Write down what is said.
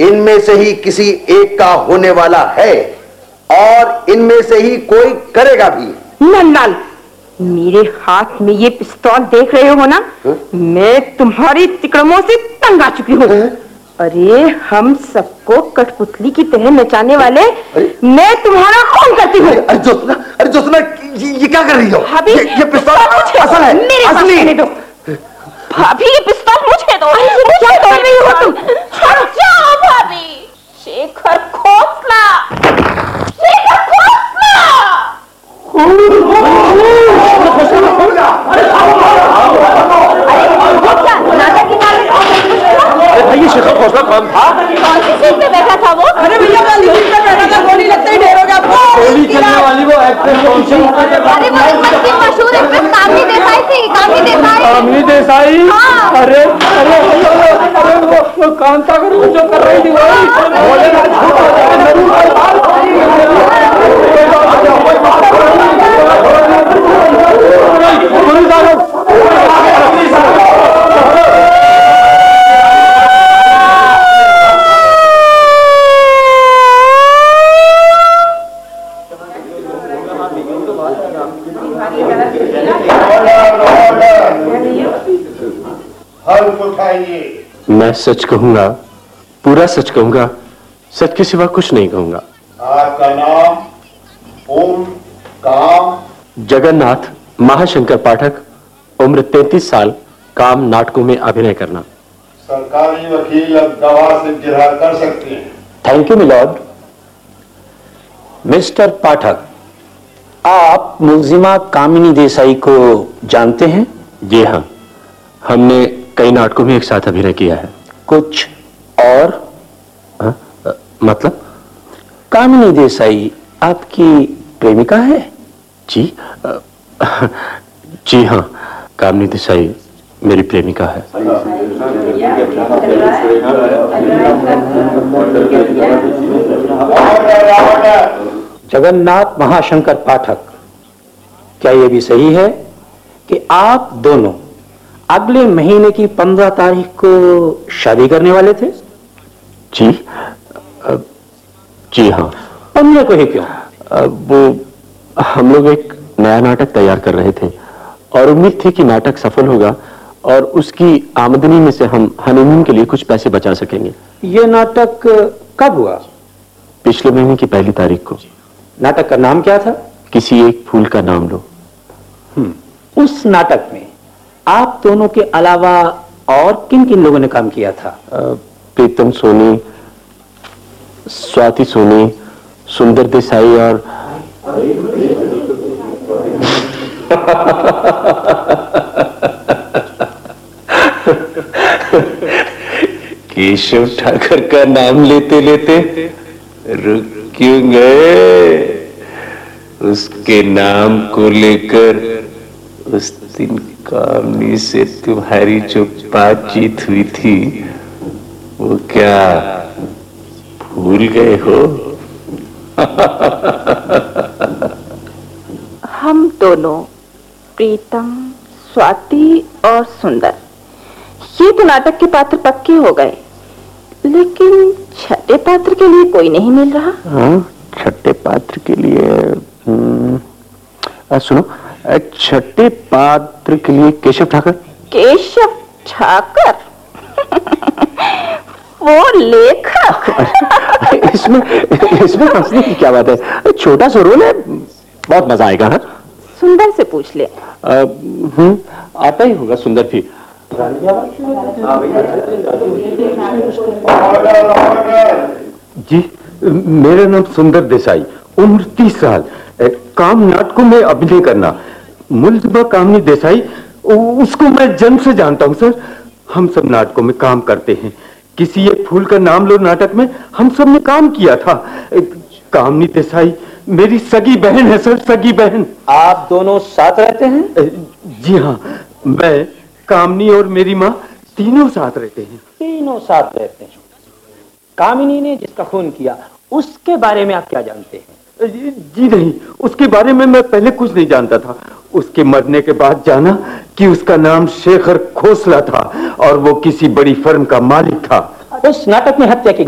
इनमें से ही किसी एक का होने वाला है और इनमें से ही कोई करेगा भी। नंदलाल, मेरे हाथ में ये पिस्तौल देख रहे हो ना? मैं तुम्हारी तिकड़मों से तंग आ चुकी हूँ। अरे हम सबको कठपुतली की तरह नचाने वाले मैं तुम्हारा खून करती हूँ। अरे ज्योत्सना, ये क्या कर रही हो? भाभी, ये पिस्तौल असल है, मेरे पास रहने दो। भाभी, ये पिस्तौल मुझे दो। क्या कर रही हो तुम? जाओ भाभी। शेखर खोसला, शेखर खोसला। अरे भाई, ये शेखर खोसला कौन था? कौन सी सीट पे बैठा था वो? अरे भैया, वाली सीट पे बैठा था, गोली लगते ही ढेर हो गया। गोली चलने वाली वो एक्ट्रेस कौन सी? अरे वो एक मशहूर एक्ट्रेस कामिनी देसाई थी। कामिनी देसाई? हाँ। अरे वो कांता कर जो कर रही थी मैं सच कहूंगा, पूरा सच कहूंगा, सच के सिवा कुछ नहीं कहूंगा। आपका नाम? ओम काम? जगन्नाथ महाशंकर पाठक, उम्र 33 साल, काम नाटकों में अभिनय करना। सरकारी वकील अब गवाह से गिरफ्तार कर सकते हैं। Thank you milord. मिस्टर पाठक, आप मुलजिमा कामिनी देसाई को जानते हैं? जी हाँ, हमने कई नाटकों में एक साथ अभिनय किया है। कुछ और? मतलब? कामिनी देसाई आपकी प्रेमिका है? जी जी हाँ, कामिनी देसाई मेरी प्रेमिका है। जगन्नाथ महाशंकर पाठक, क्या यह भी सही है कि आप दोनों अगले महीने की 15 तारीख को शादी करने वाले थे? जी हाँ। 15 को ही क्यों? वो हम लोग एक नया नाटक तैयार कर रहे थे और उम्मीद थी कि नाटक सफल होगा और उसकी आमदनी में से हम हनीमून के लिए कुछ पैसे बचा सकेंगे। ये नाटक कब हुआ? पिछले महीने की 1 तारीख को। नाटक का नाम क्या था? किसी एक फूल का नाम लो। उस नाटक में आप दोनों के अलावा और किन किन लोगों ने काम किया था? प्रीतम सोनी, स्वाति सोनी, सुंदर देसाई और केशव ठाकर का नाम लेते लेते रुक क्यों गए? उसके नाम को लेकर उस दिन कामिनी से तुम्हारी जो बातचीत हुई थी वो क्या भूल गए हो? हम दोनों, प्रीतम, स्वाति और सुंदर, ये तो नाटक के पात्र पक्के हो गए, लेकिन छठे पात्र के लिए कोई नहीं मिल रहा। हाँ, छठे पात्र के लिए सुनो, छठे पात्र के लिए केशव ठाकर। केशव ठाकर? वो लेखक? इसमें हंसने की क्या बात है? छोटा सा रोल है, बहुत मजा आएगा। हाँ, सुंदर से पूछ ले। आता ही होगा सुंदर भी। जी, मेरा नाम सुंदर देसाई, उम्र 30 साल, काम नाटकों में अभिनय करना। मुलजिमा कामिनी देसाई, उसको मैं जन्म से जानता हूं सर। हम सब नाटकों में काम करते हैं। किसी एक फूल का नाम लो नाटक में हम सब ने काम किया था। कामिनी देसाई मेरी सगी बहन है सर, सगी बहन। आप दोनों साथ रहते हैं? जी हाँ, मैं, कामिनी और मेरी माँ तीनों साथ रहते हैं। तीनों साथ रहते हैं। कामिनी ने जिसका खून किया उसके बारे में आप क्या जानते हैं? जी नहीं, उसके बारे में मैं पहले कुछ नहीं जानता था। उसके मरने के बाद जाना कि उसका नाम शेखर खोसला था और वो किसी बड़ी फर्म का मालिक था। उस नाटक में हत्या की